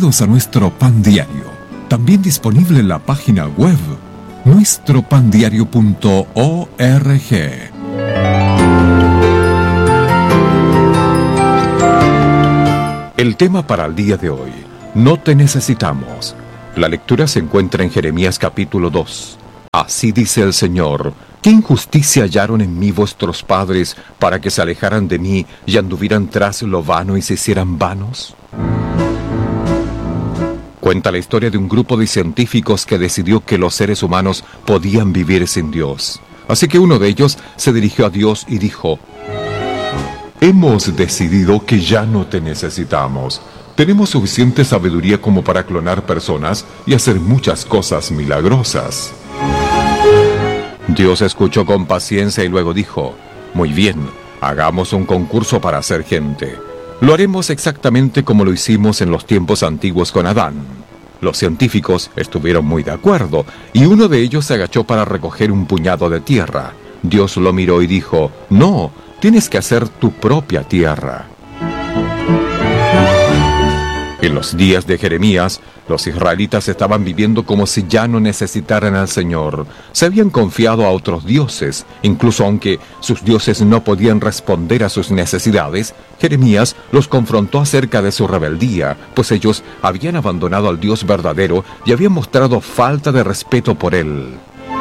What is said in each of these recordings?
Bienvenidos a nuestro Pan Diario, también disponible en la página web nuestropandiario.org. El tema para el día de hoy: no te necesitamos. La lectura se encuentra en Jeremías capítulo 2. Así dice el Señor: ¿qué injusticia hallaron en mí vuestros padres para que se alejaran de mí y anduvieran tras lo vano y se hicieran vanos? Cuenta la historia de un grupo de científicos que decidió que los seres humanos podían vivir sin Dios. Así que uno de ellos se dirigió a Dios y dijo: hemos decidido que ya no te necesitamos. Tenemos suficiente sabiduría como para clonar personas y hacer muchas cosas milagrosas. Dios escuchó con paciencia y luego dijo: muy bien, hagamos un concurso para hacer gente. Lo haremos exactamente como lo hicimos en los tiempos antiguos con Adán. Los científicos estuvieron muy de acuerdo, y uno de ellos se agachó para recoger un puñado de tierra. Dios lo miró y dijo: no, tienes que hacer tu propia tierra. En los días de Jeremías, los israelitas estaban viviendo como si ya no necesitaran al Señor. Se habían confiado a otros dioses. Incluso aunque sus dioses no podían responder a sus necesidades, Jeremías los confrontó acerca de su rebeldía, pues ellos habían abandonado al Dios verdadero y habían mostrado falta de respeto por Él.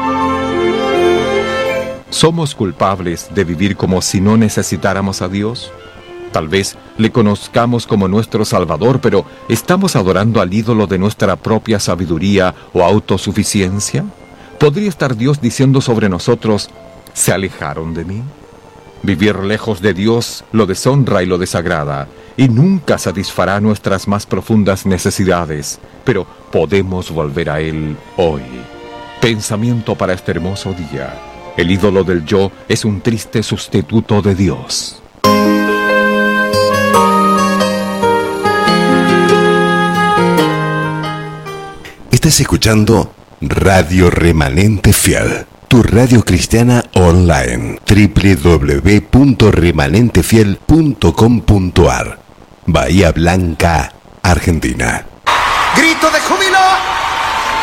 ¿Somos culpables de vivir como si no necesitáramos a Dios? Tal vez le conozcamos como nuestro Salvador, pero ¿estamos adorando al ídolo de nuestra propia sabiduría o autosuficiencia? ¿Podría estar Dios diciendo sobre nosotros: ¿se alejaron de mí? Vivir lejos de Dios lo deshonra y lo desagrada, y nunca satisfará nuestras más profundas necesidades, pero podemos volver a Él hoy. Pensamiento para este hermoso día: el ídolo del yo es un triste sustituto de Dios. Estás escuchando Radio Remanente Fiel, tu radio cristiana online, www.remanentefiel.com.ar, Bahía Blanca, Argentina. Grito de júbilo.